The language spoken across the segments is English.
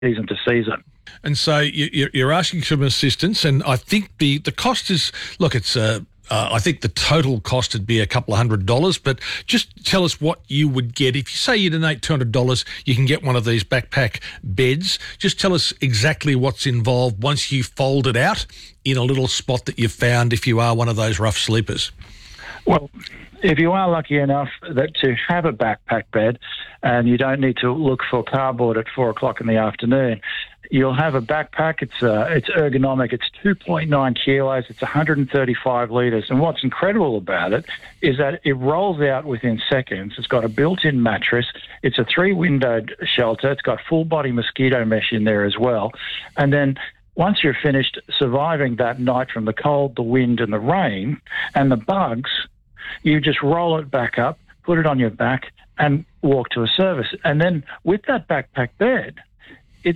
season to season. And so you're asking some assistance, and I think the cost is, look, it's I think the total cost would be a couple of $100, but just tell us what you would get. If you say you donate $200, you can get one of these backpack beds. Just tell us exactly what's involved once you fold it out in a little spot that you've found if you are one of those rough sleepers. Well, if you are lucky enough that to have a backpack bed and you don't need to look for cardboard at 4 o'clock in the afternoon, you'll have a backpack. It's ergonomic. It's 2.9 kilos. It's 135 litres. And what's incredible about it is that it rolls out within seconds. It's got a built-in mattress. It's a 3-windowed shelter. It's got full-body mosquito mesh in there as well. And then once you're finished surviving that night from the cold, the wind and the rain and the bugs, you just roll it back up, put it on your back and walk to a service. And then with that backpack bed, it's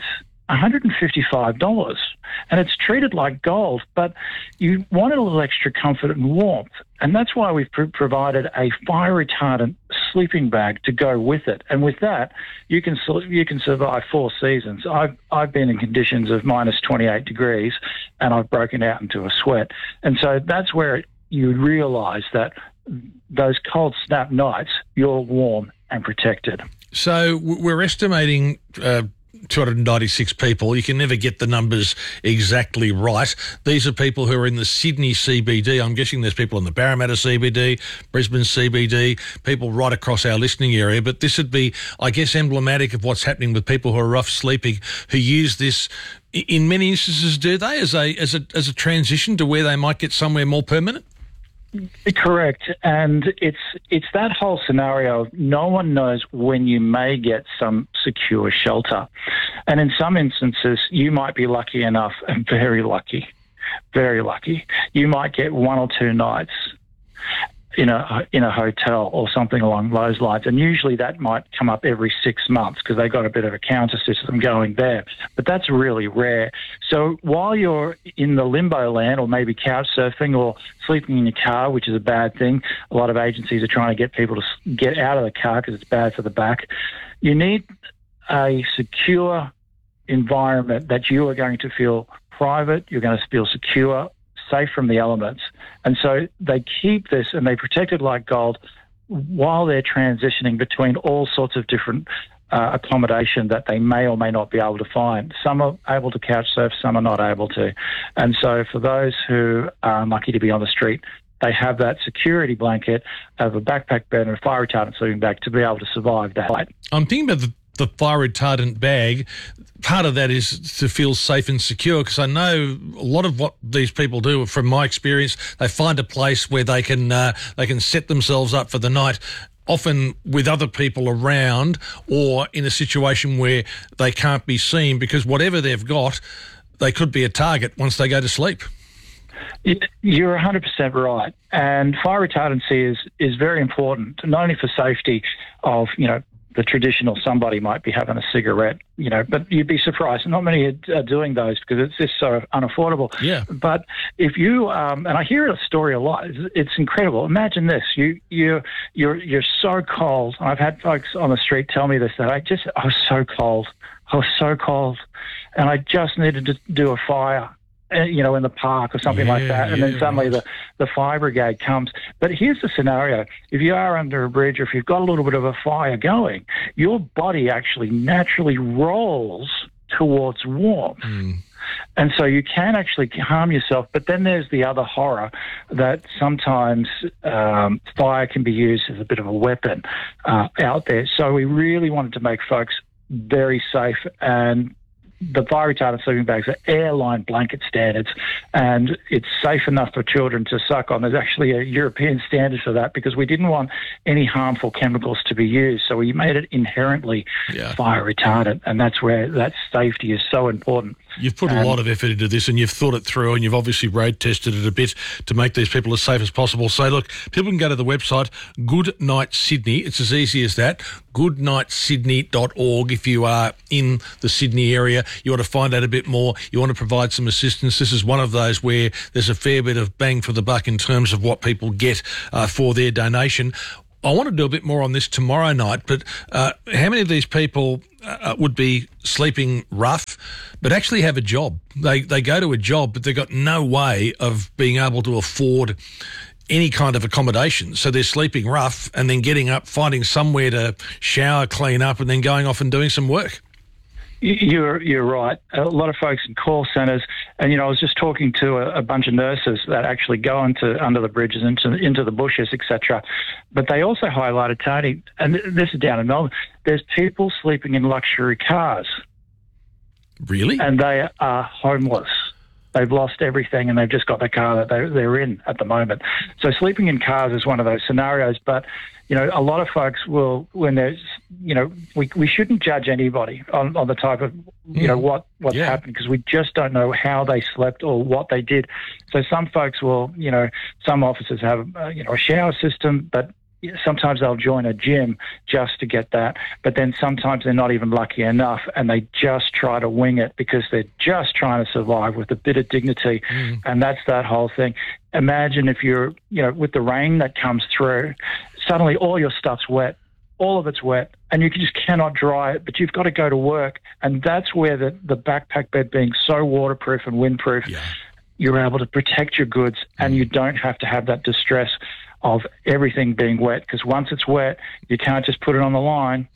$155 and it's treated like gold, but you want a little extra comfort and warmth. And that's why we've provided a fire retardant sleeping bag to go with it. And with that, you can survive 4 seasons. I've been in conditions of minus 28 degrees and I've broken out into a sweat. And so that's where you realise that those cold snap nights, you're warm and protected. So we're estimating 296 people. You can never get the numbers exactly right. These are people who are in the Sydney CBD. I'm guessing there's people in the Parramatta CBD, Brisbane CBD, people right across our listening area. But this would be, I guess, emblematic of what's happening with people who are rough sleeping, who use this in many instances, do they, as a transition to where they might get somewhere more permanent? Correct. And it's that whole scenario of no one knows when you may get some secure shelter. And in some instances, you might be lucky enough, and very lucky, you might get 1 or 2 nights in a hotel or something along those lines. And usually that might come up every 6 months because they've got a bit of a counter system going there. But that's really rare. So while you're in the limbo land or maybe couch surfing or sleeping in your car, which is a bad thing, a lot of agencies are trying to get people to get out of the car because it's bad for the back. You need a secure environment that you are going to feel private, you're going to feel secure, safe from the elements. And so they keep this and they protect it like gold while they're transitioning between all sorts of different accommodation that they may or may not be able to find. Some are able to couch surf, some are not able to. And so for those who are unlucky to be on the street, they have that security blanket of a backpack bed and a fire retardant sleeping bag to be able to survive that night. I'm thinking about the fire retardant bag. Part of that is to feel safe and secure, because I know a lot of what these people do, from my experience, they find a place where they can set themselves up for the night, often with other people around or in a situation where they can't be seen, because whatever they've got, they could be a target once they go to sleep. You're 100% right. And fire retardancy is very important, not only for safety of, the traditional somebody might be having a cigarette, but you'd be surprised. Not many are doing those because it's just so unaffordable. Yeah. But if you, and I hear a story a lot, it's incredible. Imagine this, you're so cold. I've had folks on the street tell me this, that I was so cold. And I just needed to do a fire, in the park or something like that. And then suddenly the fire brigade comes. But here's the scenario. If you are under a bridge or if you've got a little bit of a fire going, your body actually naturally rolls towards warmth. And so you can actually harm yourself. But then there's the other horror that sometimes fire can be used as a bit of a weapon out there. So we really wanted to make folks very safe, and the fire retardant sleeping bags are airline blanket standards, and it's safe enough for children to suck on. There's actually a European standard for that because we didn't want any harmful chemicals to be used. So we made it inherently fire retardant, and that's where that safety is so important. You've put a lot of effort into this and you've thought it through, and you've obviously road tested it a bit to make these people as safe as possible. So look, people can go to the website Good Night Sydney. It's as easy as that, goodnightsydney.org. If you are in the Sydney area, you want to find out a bit more, you want to provide some assistance. This is one of those where there's a fair bit of bang for the buck in terms of what people get for their donation. I want to do a bit more on this tomorrow night, but how many of these people would be sleeping rough but actually have a job? They go to a job, but they've got no way of being able to afford any kind of accommodation. So they're sleeping rough and then getting up, finding somewhere to shower, clean up, and then going off and doing some work. You're right. A lot of folks in call centres, and I was just talking to a bunch of nurses that actually go under the bridges, into the bushes, etc. But they also highlighted, Tony, and this is down in Melbourne, there's people sleeping in luxury cars. Really? And they are homeless. They've lost everything and they've just got the car that they're in at the moment. So sleeping in cars is one of those scenarios. But, a lot of folks will, when there's, we shouldn't judge anybody on the type of, what's happened, because we just don't know how they slept or what they did. So some folks will, some offices have, a shower system, but sometimes they'll join a gym just to get that, but then sometimes they're not even lucky enough and they just try to wing it because they're just trying to survive with a bit of dignity. And that's that whole thing. Imagine if you're, with the rain that comes through, suddenly all your stuff's wet, all of it's wet, and you just cannot dry it, but you've got to go to work. And that's where the backpack bed being so waterproof and windproof, you're able to protect your goods and you don't have to have that distress of everything being wet, because once it's wet, you can't just put it on the line.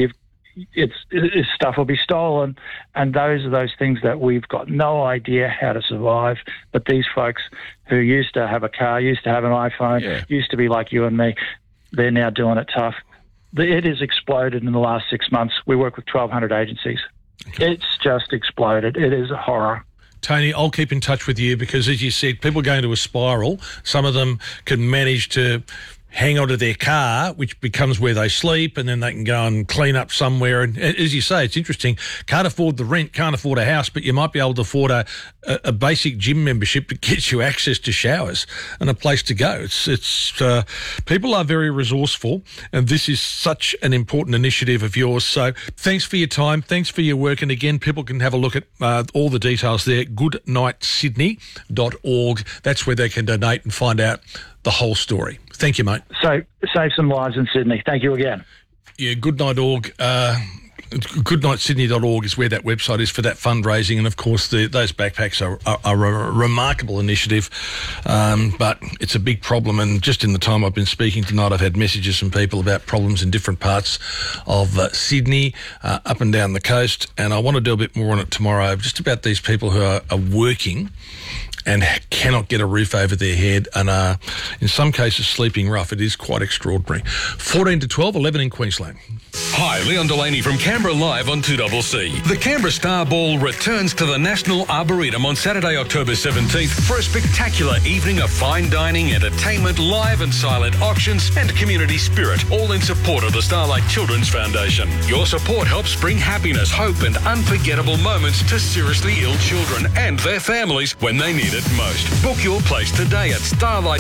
Stuff will be stolen, and those are those things that we've got no idea how to survive. But these folks who used to have a car, used to have an iPhone, used to be like you and me, they're now doing it tough. It has exploded in the last 6 months. We work with 1,200 agencies. It's just exploded. It is a horror. Tony, I'll keep in touch with you because, as you said, people go into a spiral. Some of them can manage to hang onto their car, which becomes where they sleep, and then they can go and clean up somewhere. And as you say, it's interesting. Can't afford the rent, can't afford a house, but you might be able to afford a basic gym membership that gets you access to showers and a place to go. It's people are very resourceful, and this is such an important initiative of yours. So thanks for your time. Thanks for your work. And again, people can have a look at all the details there, goodnightsydney.org. That's where they can donate and find out the whole story. Thank you, mate. So save some lives in Sydney. Thank you again. Yeah, Goodnight.org. Goodnightsydney.org is where that website is for that fundraising, and of course those backpacks are a remarkable initiative, but it's a big problem. And just in the time I've been speaking tonight, I've had messages from people about problems in different parts of Sydney, up and down the coast, and I want to do a bit more on it tomorrow, just about these people who are working and cannot get a roof over their head and are, in some cases, sleeping rough. It is quite extraordinary. 14 to 12, 11 in Queensland. Hi, Leon Delaney from Canberra Live on 2CC. The Canberra Star Ball returns to the National Arboretum on Saturday, October 17th for a spectacular evening of fine dining, entertainment, live and silent auctions and community spirit, all in support of the Starlight Children's Foundation. Your support helps bring happiness, hope and unforgettable moments to seriously ill children and their families when they need it most. Book your place today at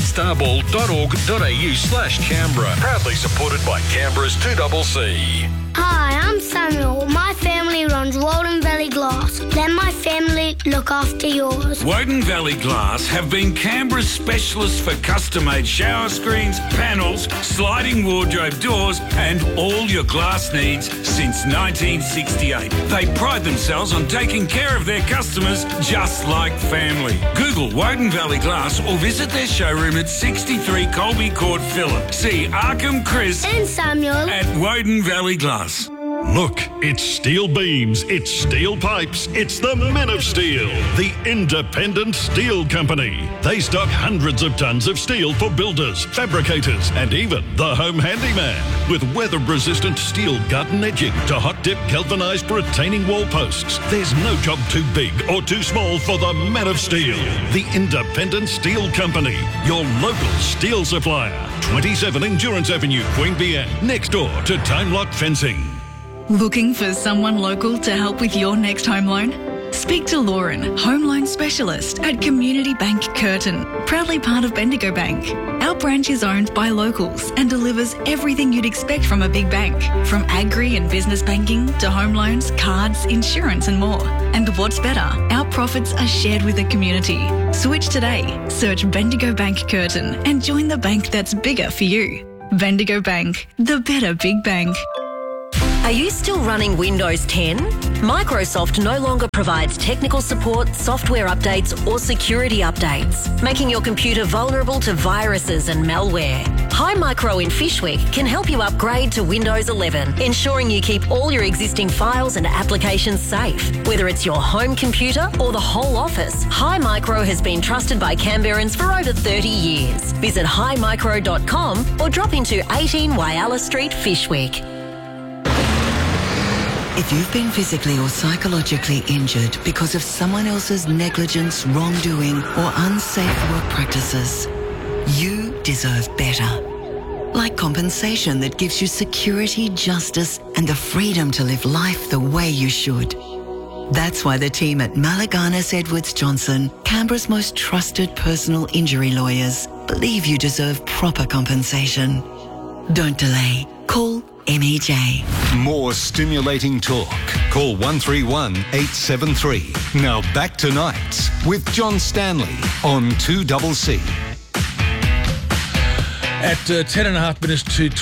starlightstarBall.org.au/Canberra. Proudly supported by Canberra's 2CC. Hi, I'm Samuel. My family runs Woden Valley Glass. Let my family look after yours. Woden Valley Glass have been Canberra's specialists for custom-made shower screens, panels, sliding wardrobe doors and all your glass needs since 1968. They pride themselves on taking care of their customers just like family. Google Woden Valley Glass or visit their showroom at 63 Colby Court, Phillip. See Arkham, Chris and Samuel at Woden Valley Glass. Look, it's steel beams, it's steel pipes, it's the Men of Steel, the independent steel company. They stock hundreds of tons of steel for builders, fabricators, and even the home handyman. With weather-resistant steel garden edging to hot-dip galvanized retaining wall posts, there's no job too big or too small for the Men of Steel, the independent steel company, your local steel supplier. 27 Endurance Avenue, Queanbeyan, next door to Time Lock Fencing. Looking for someone local to help with your next home loan? Speak to Lauren, home loan specialist at Community Bank Curtin, proudly part of Bendigo Bank. Our branch is owned by locals and delivers everything you'd expect from a big bank, from agri and business banking to home loans, cards, insurance and more. And what's better, our profits are shared with the community. Switch today. Search Bendigo Bank Curtin and join the bank that's bigger for you. Bendigo Bank, the better big bank. Are you still running Windows 10? Microsoft no longer provides technical support, software updates or security updates, making your computer vulnerable to viruses and malware. Hi Micro in Fishwick can help you upgrade to Windows 11, ensuring you keep all your existing files and applications safe. Whether it's your home computer or the whole office, Hi Micro has been trusted by Canberrans for over 30 years. Visit himicro.com or drop into 18 Whyalla Street, Fishwick. If you've been physically or psychologically injured because of someone else's negligence, wrongdoing, or unsafe work practices, you deserve better. Like compensation that gives you security, justice, and the freedom to live life the way you should. That's why the team at Malaganas Edwards Johnson, Canberra's most trusted personal injury lawyers, believe you deserve proper compensation. Don't delay. Call MEJ. More stimulating talk. Call 131 873. Now back to Nights with John Stanley on 2CC. At 10 and a half minutes to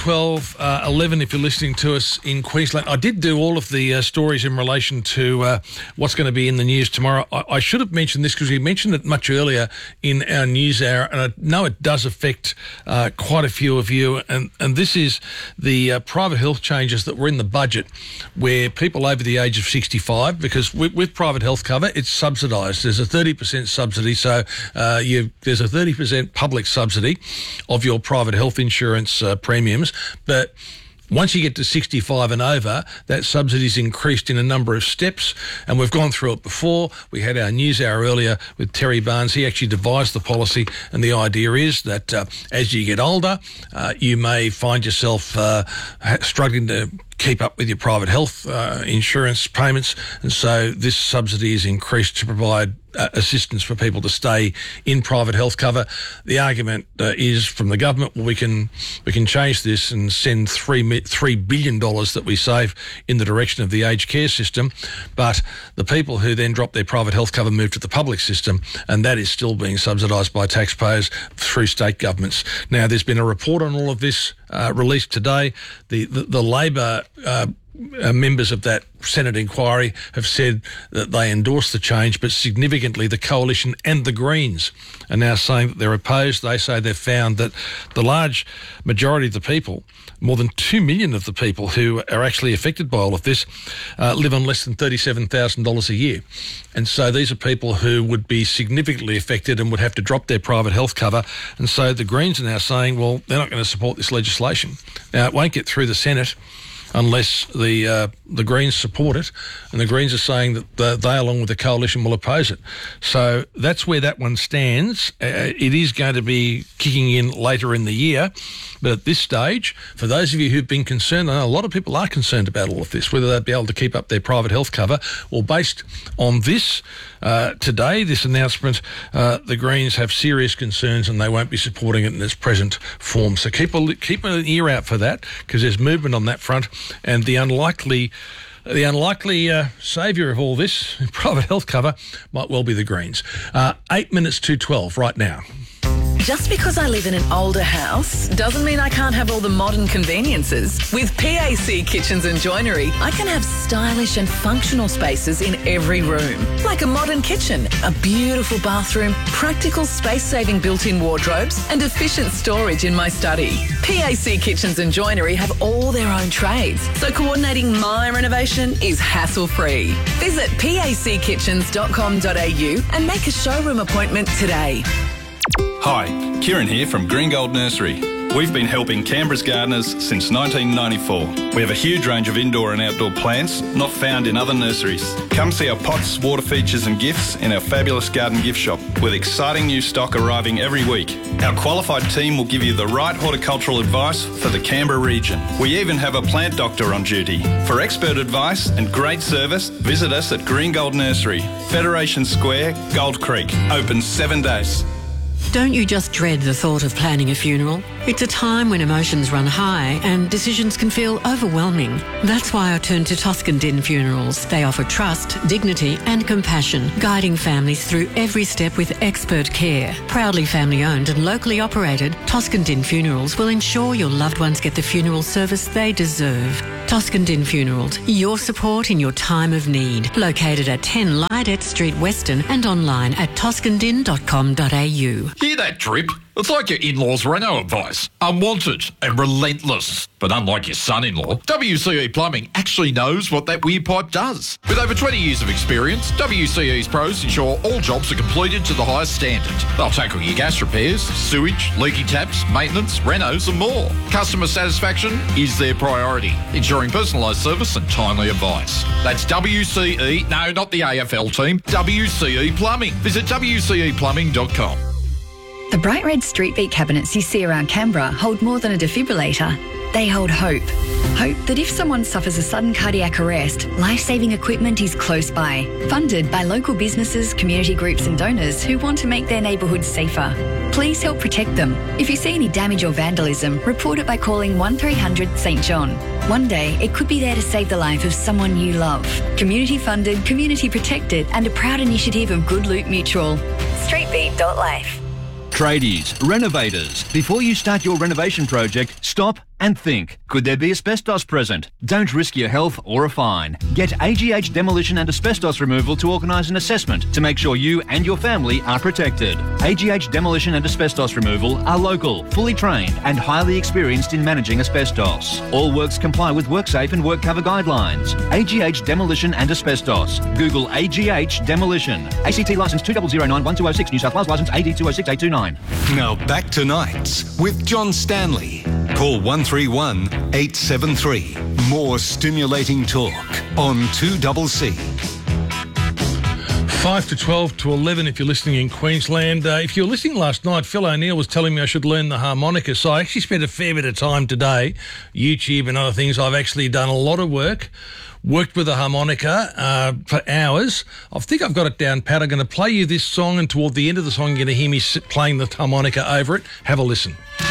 11, if you're listening to us in Queensland. I did do all of the stories in relation to what's going to be in the news tomorrow. I should have mentioned this because we mentioned it much earlier in our news hour, and I know it does affect quite a few of you, and this is the private health changes that were in the budget where people over the age of 65, because with private health cover, it's subsidised. There's a 30% subsidy, so there's a 30% public subsidy of your private health insurance premiums, but once you get to 65 and over, that subsidy is increased in a number of steps, and we've gone through it before. We had our news hour earlier with Terry Barnes. He actually devised the policy, and the idea is that as you get older, you may find yourself struggling to keep up with your private health insurance payments, and so this subsidy is increased to provide assistance for people to stay in private health cover. The argument is from the government, well, we can change this and send $3 billion that we save in the direction of the aged care system, but the people who then drop their private health cover move to the public system, and that is still being subsidised by taxpayers through state governments. Now, there's been a report on all of this released today. The Labor members of that Senate inquiry have said that they endorse the change, but significantly the Coalition and the Greens are now saying that they're opposed. They say they've found that the large majority of the people, more than 2 million of the people who are actually affected by all of this, live on less than $37,000 a year. And so these are people who would be significantly affected and would have to drop their private health cover. And so the Greens are now saying, well, they're not going to support this legislation. Now, it won't get through the Senate unless the Greens support it, and the Greens are saying that they, along with the Coalition, will oppose it. So that's where that one stands. It is going to be kicking in later in the year, but at this stage, for those of you who've been concerned, I know a lot of people are concerned about all of this, whether they'll be able to keep up their private health cover. Well, based on this today, this announcement, the Greens have serious concerns and they won't be supporting it in its present form. So keep an ear out for that, because there's movement on that front, and the unlikely saviour of all this, private health cover, might well be the Greens. 8 minutes to 12 right now. Just because I live in an older house doesn't mean I can't have all the modern conveniences. With PAC Kitchens and Joinery, I can have stylish and functional spaces in every room. Like a modern kitchen, a beautiful bathroom, practical space-saving built-in wardrobes, and efficient storage in my study. PAC Kitchens and Joinery have all their own trades, so coordinating my renovation is hassle-free. Visit packitchens.com.au and make a showroom appointment today. Hi, Kieran here from Green Gold Nursery. We've been helping Canberra's gardeners since 1994. We have a huge range of indoor and outdoor plants not found in other nurseries. Come see our pots, water features and gifts in our fabulous garden gift shop, with exciting new stock arriving every week. Our qualified team will give you the right horticultural advice for the Canberra region. We even have a plant doctor on duty. For expert advice and great service, visit us at Green Gold Nursery, Federation Square, Gold Creek. Open 7 days. Don't you just dread the thought of planning a funeral? It's a time when emotions run high and decisions can feel overwhelming. That's why I turned to Toscan Din Funerals. They offer trust, dignity and compassion, guiding families through every step with expert care. Proudly family owned and locally operated, Toscan Din Funerals will ensure your loved ones get the funeral service they deserve. Toscan Din Funerals, your support in your time of need. Located at 10 Lydette Street, Weston, and online at toscandin.com.au. Hear that drip? It's like your in-laws' Renault advice. Unwanted and relentless. But unlike your son-in-law, WCE Plumbing actually knows what that weird pipe does. With over 20 years of experience, WCE's pros ensure all jobs are completed to the highest standard. They'll tackle your gas repairs, sewage, leaky taps, maintenance, renos and more. Customer satisfaction is their priority, ensuring personalised service and timely advice. That's WCE, no, not the AFL team, WCE Plumbing. Visit WCEplumbing.com. The bright red street beat cabinets you see around Canberra hold more than a defibrillator. They hold hope. Hope that if someone suffers a sudden cardiac arrest, life-saving equipment is close by. Funded by local businesses, community groups and donors who want to make their neighbourhoods safer. Please help protect them. If you see any damage or vandalism, report it by calling 1300 St John. One day, it could be there to save the life of someone you love. Community funded, community protected and a proud initiative of Good Loot Mutual. Streetbeat.life. Tradies, renovators, before you start your renovation project, stop and think. Could there be asbestos present? Don't risk your health or a fine. Get AGH Demolition and Asbestos Removal to organise an assessment to make sure you and your family are protected. AGH Demolition and Asbestos Removal are local, fully trained and highly experienced in managing asbestos. All works comply with WorkSafe and WorkCover guidelines. AGH Demolition and Asbestos. Google AGH Demolition. ACT licence 2009-1206, New South Wales licence AD 206829. Now back to Nights with John Stanley. Call 131 873. More stimulating talk on 2CC. 5 to 12 to 11 if you're listening in Queensland. If you were listening last night, Phil O'Neill was telling me I should learn the harmonica. So I actually spent a fair bit of time today, YouTube and other things. I've actually done a lot of worked with the harmonica for hours. I think I've got it down pat. I'm going to play you this song, and toward the end of the song, you're going to hear me playing the harmonica over it. Have a listen.